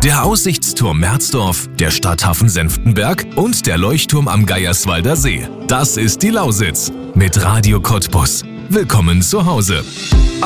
Der Aussichtsturm Merzdorf, der Stadthafen Senftenberg und der Leuchtturm am Geierswalder See. Das ist die Lausitz mit Radio Cottbus. Willkommen zu Hause.